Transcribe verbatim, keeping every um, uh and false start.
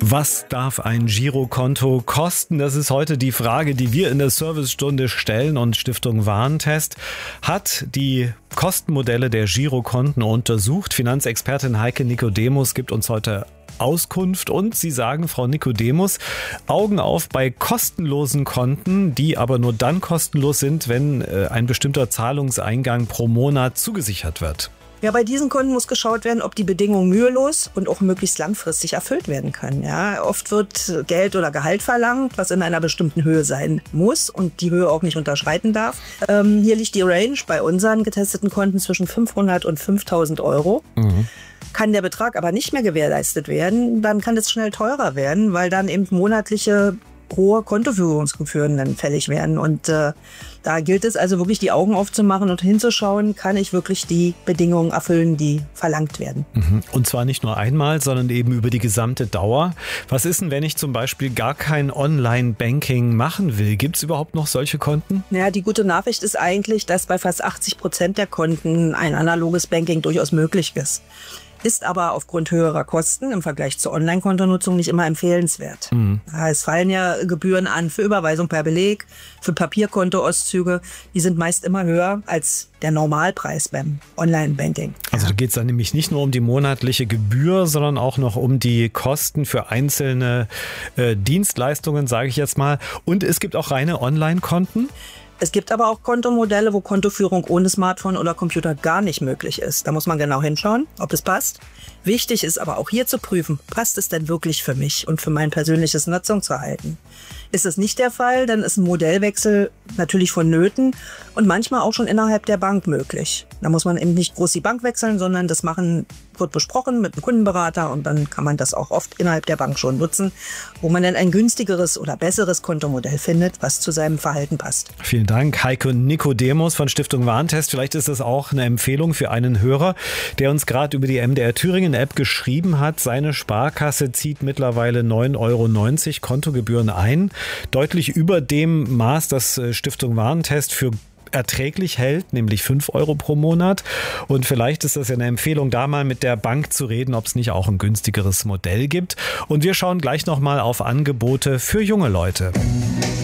Was darf ein Girokonto kosten? Das ist heute die Frage, die wir in der Servicestunde stellen, und Stiftung Warentest hat die Kostenmodelle der Girokonten untersucht. Finanzexpertin Heike Nikodemus gibt uns heute Auskunft und Sie sagen, Frau Nikodemus, Augen auf bei kostenlosen Konten, die aber nur dann kostenlos sind, wenn ein bestimmter Zahlungseingang pro Monat zugesichert wird. Ja, bei diesen Konten muss geschaut werden, ob die Bedingungen mühelos und auch möglichst langfristig erfüllt werden können. Ja, oft wird Geld oder Gehalt verlangt, was in einer bestimmten Höhe sein muss und die Höhe auch nicht unterschreiten darf. Ähm, hier liegt die Range bei unseren getesteten Konten zwischen fünfhundert und fünftausend Euro. Mhm. Kann der Betrag aber nicht mehr gewährleistet werden, dann kann es schnell teurer werden, weil dann eben monatliche hohe Kontoführungsgebühren dann fällig werden. Und äh, da gilt es also wirklich, die Augen aufzumachen und hinzuschauen, kann ich wirklich die Bedingungen erfüllen, die verlangt werden. Und zwar nicht nur einmal, sondern eben über die gesamte Dauer. Was ist denn, wenn ich zum Beispiel gar kein Online-Banking machen will? Gibt es überhaupt noch solche Konten? Naja, die gute Nachricht ist eigentlich, dass bei fast achtzig Prozent der Konten ein analoges Banking durchaus möglich ist. Ist aber aufgrund höherer Kosten im Vergleich zur Online-Kontonutzung nicht immer empfehlenswert. Mhm. Es fallen ja Gebühren an für Überweisung per Beleg, für Papierkontoauszüge. Die sind meist immer höher als der Normalpreis beim Online-Banking. Also da geht es dann nämlich nicht nur um die monatliche Gebühr, sondern auch noch um die Kosten für einzelne äh, Dienstleistungen, sage ich jetzt mal. Und es gibt auch reine Online-Konten. Es gibt aber auch Kontomodelle, wo Kontoführung ohne Smartphone oder Computer gar nicht möglich ist. Da muss man genau hinschauen, ob es passt. Wichtig ist aber auch hier zu prüfen, passt es denn wirklich für mich und für mein persönliches Nutzungsverhalten? Ist es nicht der Fall, dann ist ein Modellwechsel natürlich vonnöten und manchmal auch schon innerhalb der Bank möglich. Da muss man eben nicht groß die Bank wechseln, sondern das machen wird besprochen mit einem Kundenberater und dann kann man das auch oft innerhalb der Bank schon nutzen, wo man dann ein günstigeres oder besseres Kontomodell findet, was zu seinem Verhalten passt. Vielen Dank, Heike Nikodemus von Stiftung Warentest. Vielleicht ist das auch eine Empfehlung für einen Hörer, der uns gerade über die M D R Thüringen App geschrieben hat. Seine Sparkasse zieht mittlerweile neun Euro neunzig Kontogebühren ein. Deutlich über dem Maß, das Stiftung Warentest für erträglich hält, nämlich fünf Euro pro Monat. Und vielleicht ist das ja eine Empfehlung, da mal mit der Bank zu reden, ob es nicht auch ein günstigeres Modell gibt. Und wir schauen gleich nochmal auf Angebote für junge Leute.